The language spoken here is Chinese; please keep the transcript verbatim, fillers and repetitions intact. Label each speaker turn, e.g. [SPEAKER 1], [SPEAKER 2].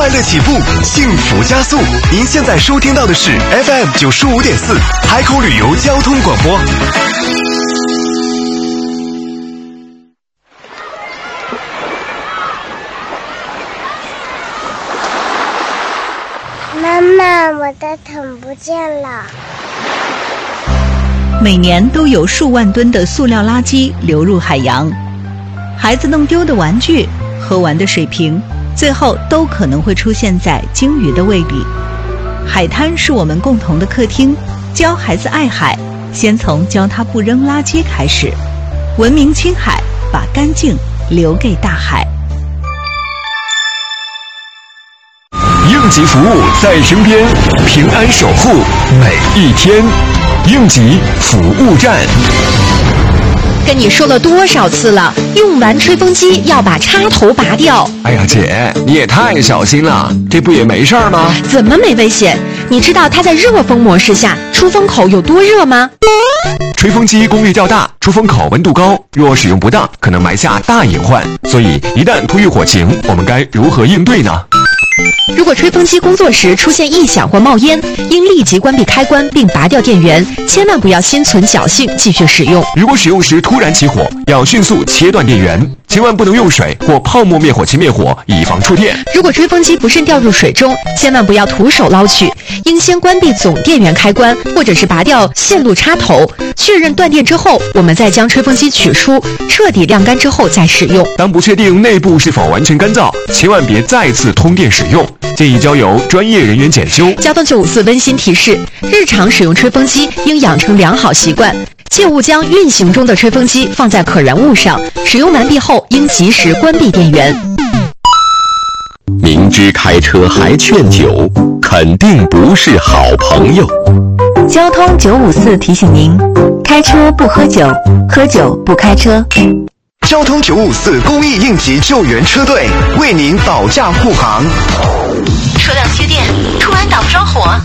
[SPEAKER 1] 快乐起步，幸福加速。您现在收听到的是 F M 九十五点四海口旅游交通广播。
[SPEAKER 2] 妈妈，我的桶不见了。
[SPEAKER 3] 每年都有数万吨的塑料垃圾流入海洋，孩子弄丢的玩具、喝完的水瓶，最后都可能会出现在鲸鱼的胃里。海滩是我们共同的客厅，教孩子爱海，先从教他不扔垃圾开始。文明青海，把干净留给大海。
[SPEAKER 1] 应急服务在身边，平安守护每一天。应急服务站。
[SPEAKER 4] 跟你说了多少次了，用完吹风机要把插头拔掉。
[SPEAKER 5] 哎呀姐，你也太小心了，这不也没事儿吗？
[SPEAKER 4] 怎么没危险？你知道它在热风模式下出风口有多热吗？
[SPEAKER 5] 吹风机功率较大，出风口温度高，若使用不当，可能埋下大隐患。所以一旦突遇火情，我们该如何应对呢？
[SPEAKER 4] 如果吹风机工作时出现异响或冒烟，应立即关闭开关并拔掉电源，千万不要心存侥幸继续使用。
[SPEAKER 5] 如果使用时突然起火，要迅速切断电源，千万不能用水或泡沫灭火器灭火，以防触电。
[SPEAKER 4] 如果吹风机不慎掉入水中，千万不要徒手捞取，应先关闭总电源开关，或者是拔掉线路插头，确认断电之后，我们再将吹风机取出，彻底晾干之后再使用。
[SPEAKER 5] 当不确定内部是否完全干燥，千万别再次通电使用，建议交由专业人员检修。
[SPEAKER 4] 交通九五四温馨提示：日常使用吹风机应养成良好习惯，切勿将运行中的吹风机放在可燃物上，使用完毕后应及时关闭电源。
[SPEAKER 1] 明知开车还劝酒，肯定不是好朋友。
[SPEAKER 3] 交通九五四提醒您：开车不喝酒，喝酒不开车。
[SPEAKER 1] 交通九五四公益应急救援车队为您保驾护航。
[SPEAKER 6] 车辆缺电，突然打不着火，